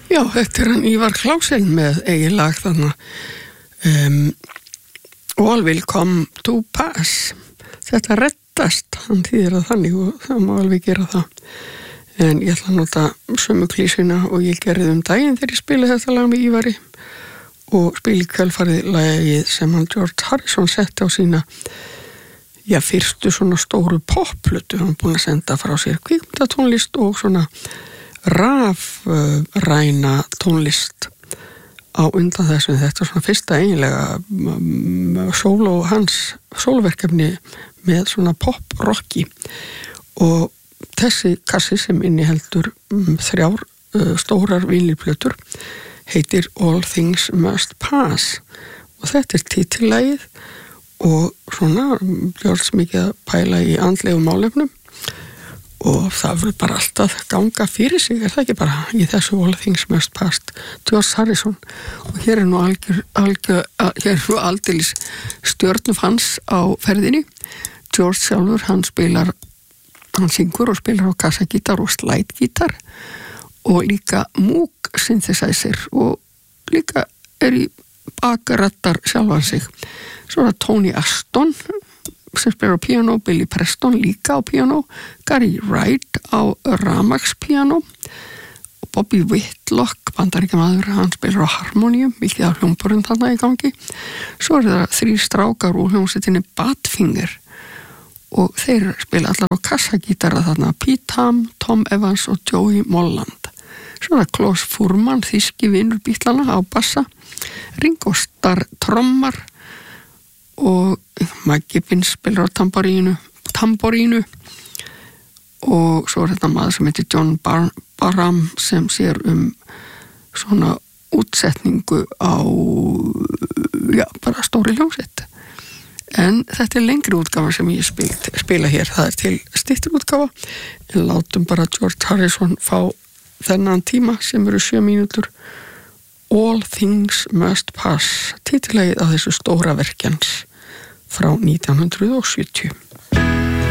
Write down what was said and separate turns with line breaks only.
Já, þetta hann Ívar Klausen með eigin lag þarna All will come to pass. Þetta reddast, hann þýðir að þannig og það má alveg gera það. En ég ætla að nota sömu klísuna og ég gerði daginn þegar ég spilaði þetta lag með Ívari og spili kjölfarið lagið sem hann George Harrison setti á sína fyrstu svona stóru popplötu. Hann búin að senda frá sér kvikmyndatónlist og svona rafræna tónlist á undan þessu. Þetta er svona fyrsta eiginlega sólverkefni með svona pop-rocki og þessi kassi sem inniheldur 3 stórar vínilplötur heitir All Things Must Pass og þetta er titillagið og svona gjörst mikið að pæla í andlegu málefnum og það vil bara alltaf ganga fyrir sig, er það ekki bara í þessu All Things Must Pass George Harrison og hér er nú aldeilis stjörnufans á ferðinni. George sjálfur, hann syngur og spilar á kassagítar og slide-gítar og líka Moog synthesizer og líka í bakrattar sjálfan sig. Svo er það Tony Aston sem spilar á piano, Billy Preston líka á piano, Gary Wright á rafmagnspiano og Bobby Whitlock, bandaríkjamaður, hann spilar á harmonium, mikið á hljómborðum þarna í gangi. Svo er það 3 strákar úr hljómsveitinni Badfinger og þeir spila allar á kassagítara þarna, Pete Ham, Tom Evans og Joey Molland. Svo er það Klaus Furman, þýski vinur Bítlana á bassa, Ringo Starr trommar og Mike Gibbons spilar á tamborínu og svo er þetta maður sem heitir John Barham sem sér svona útsetningu á bara stóri hljómsveit. En þetta er lengri útgáfa sem ég spila hér, það er til styttri útgáfa en látum bara George Harrison fá þennan tíma sem eru 7 mínútur. All Things Must Pass, titillagið á þessu stóra verkjans frá 1970.